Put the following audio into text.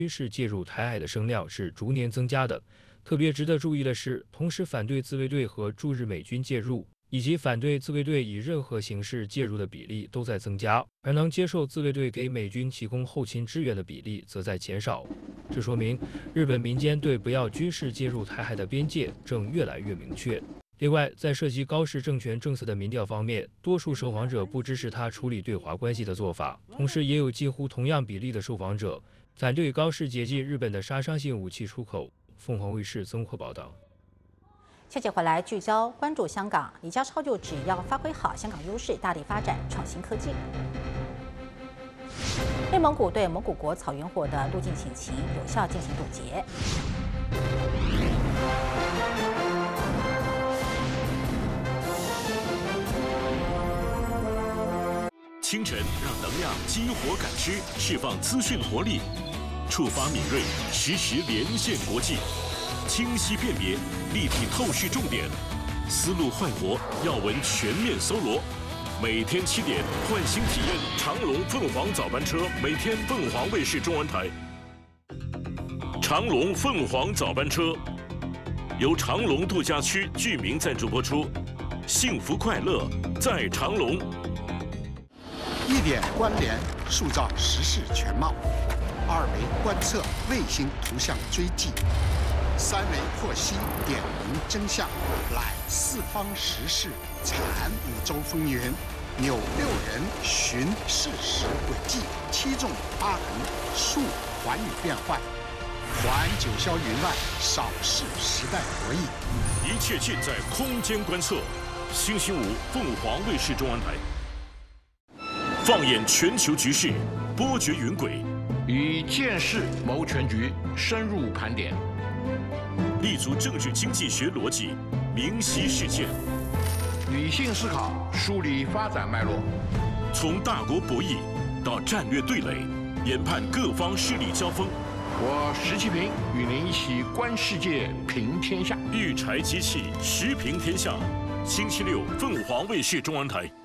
军事介入台海的声量是逐年增加的。特别值得注意的是，同时反对自卫队和驻日美军介入，以及反对自卫队以任何形式介入的比例都在增加，而能接受自卫队给美军提供后勤支援的比例则在减少。这说明日本民间对不要军事介入台海的边界正越来越明确。另外，在涉及高市政权政策的民调方面，多数受访者不支持他处理对华关系的做法，同时也有几乎同样比例的受访者反对高市解禁日本的杀伤性武器出口。凤凰卫视综合报道。 下节回来聚焦关注香港，李家超就只要发挥好香港优势，大力发展创新科技。内蒙古对蒙古国草原火的路径请期有效进行堵截。 清晨让能量激活感知，释放资讯活力，触发敏锐，实时连线国际，清晰辨别，立体透视重点，思路焕活，要闻全面搜罗。每天7点，换新体验长龙凤凰早班车，每天凤凰卫视中文台。长龙凤凰早班车由长龙度假区居民赞助播出，幸福快乐在长龙。 1点关联，塑造时事全貌；2维观测，卫星图像追迹；3维获悉，点明真相，览四方时事，阐五洲风云，扭6人寻事实轨迹，7纵8横，述寰宇变幻，还九霄云外，扫视时代博弈。 一切尽在空间观测。星期五，凤凰卫视中文台。放眼全球局势，波谲云轨， 以见识谋全局，深入盘点， 立足政治经济学逻辑，明晰事件， 理性思考，梳理发展脉络， 从大国博弈到战略对垒，研判各方势力交锋。 我石其平与您一起观世界，评天下。 育才机器，时评天下。星期六，凤凰卫视中文台。